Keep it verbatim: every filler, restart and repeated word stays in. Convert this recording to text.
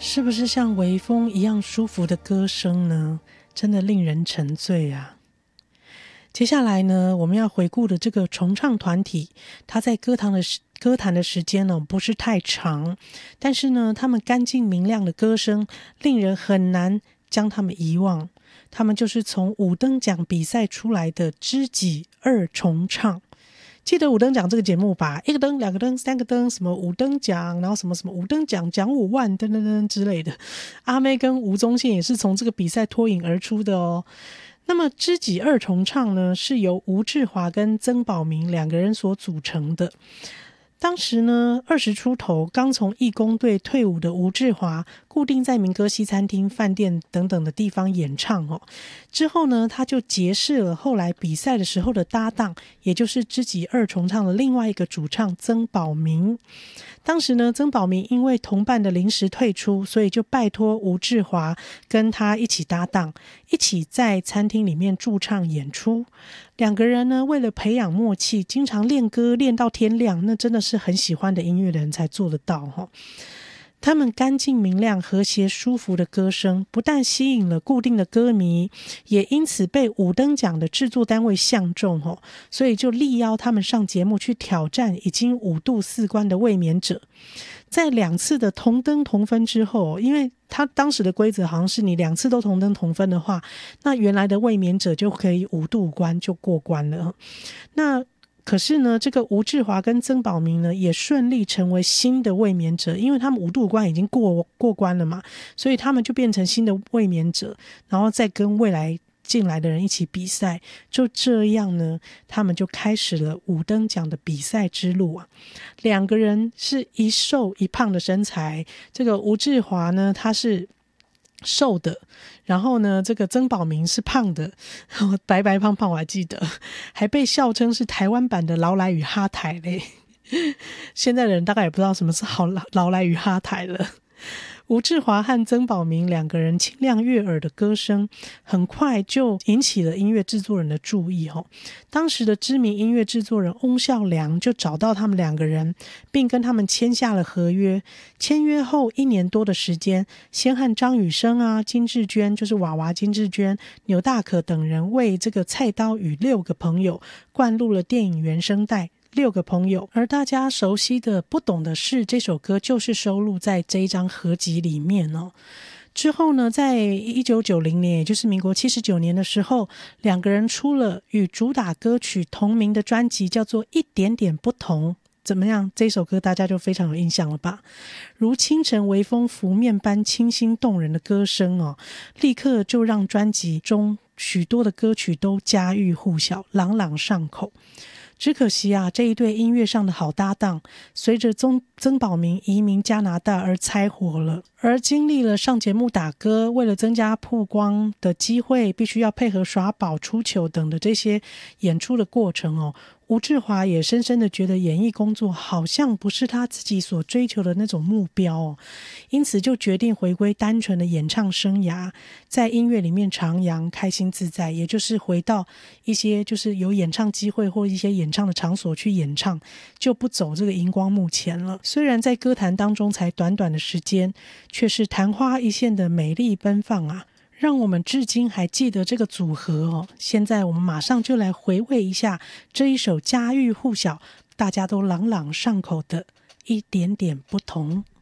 是不是像微风一样舒服的歌声呢？真的令人沉醉啊。接下来呢，我们要回顾的这个重唱团体，他在歌坛的歌坛的时间呢不是太长，但是呢，他们干净明亮的歌声令人很难将他们遗忘。他们就是从五灯奖比赛出来的知己二重唱。记得五灯奖这个节目吧？一个灯、两个灯、三个灯，什么五灯奖，然后什么什么五灯奖奖五万，等等等之类的。阿妹跟吴宗宪也是从这个比赛脱颖而出的哦。那么知己二重唱呢，是由吴志华跟曾宝明两个人所组成的。当时呢，二十出头，刚从义工队退伍的吴志华，固定在民歌西餐厅、饭店等等的地方演唱哦。之后呢，他就结识了后来比赛的时候的搭档，也就是知己二重唱的另外一个主唱曾宝明。当时呢，曾宝明因为同伴的临时退出，所以就拜托吴志华跟他一起搭档，一起在餐厅里面驻唱演出。两个人呢，为了培养默契，经常练歌练到天亮，那真的是很喜欢的音乐的人才做得到哦。他们干净明亮、和谐舒服的歌声，不但吸引了固定的歌迷，也因此被五灯奖的制作单位相中哦，所以就力邀他们上节目去挑战已经五度四关的卫冕者。在两次的同灯同分之后，因为他当时的规则好像是你两次都同灯同分的话，那原来的卫冕者就可以五度关就过关了。那可是呢，这个吴志华跟曾宝明呢，也顺利成为新的卫冕者，因为他们五度关已经过过关了嘛，所以他们就变成新的卫冕者，然后再跟未来进来的人一起比赛。就这样呢，他们就开始了五灯奖的比赛之路啊。两个人是一瘦一胖的身材，这个吴志华呢，他是瘦的，然后呢，这个曾宝明是胖的，白白胖胖，我还记得，还被笑称是台湾版的劳莱与哈台嘞。现在的人大概也不知道什么是好劳莱与哈台了。吴志华和曾宝明两个人清亮悦耳的歌声，很快就引起了音乐制作人的注意哦。当时的知名音乐制作人翁孝良就找到他们两个人，并跟他们签下了合约。签约后一年多的时间，先和张雨生啊、金智娟，就是娃娃金智娟、钮大可等人为这个菜刀与六个朋友灌录了电影原声带六个朋友，而大家熟悉的不懂的事这首歌就是收录在这一张合集里面哦。之后呢，在一九九零年，也就是民国七十九年的时候，两个人出了与主打歌曲同名的专辑，叫做《一点点不同》。怎么样？这首歌大家就非常有印象了吧？如清晨微风拂面般清新动人的歌声哦，立刻就让专辑中许多的歌曲都家喻户晓，朗朗上口。只可惜啊，这一对音乐上的好搭档，随着曾曾宝明移民加拿大而拆伙了。而经历了上节目打歌，为了增加曝光的机会，必须要配合耍宝、出糗等的这些演出的过程哦。吴志华也深深的觉得演艺工作好像不是他自己所追求的那种目标哦，因此就决定回归单纯的演唱生涯，在音乐里面徜徉，开心自在，也就是回到一些就是有演唱机会或一些演唱的场所去演唱，就不走这个荧光幕前了。虽然在歌坛当中才短短的时间，却是昙花一现的美丽奔放啊，让我们至今还记得这个组合哦。现在我们马上就来回味一下这一首家喻户晓、大家都朗朗上口的《一点点不同》。